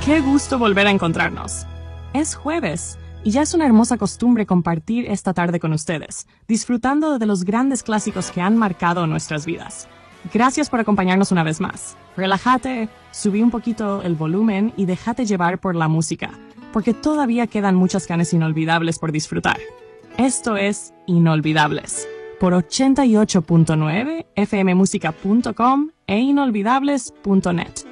Qué gusto volver a encontrarnos. Es jueves y ya es una hermosa costumbre compartir esta tarde con ustedes, disfrutando de los grandes clásicos que han marcado nuestras vidas. Gracias por acompañarnos una vez más. Relájate, subí un poquito el volumen y déjate llevar por la música, porque todavía quedan muchas canciones inolvidables por disfrutar. Esto es Inolvidables, por 88.9 fmmusica.com e inolvidables.net.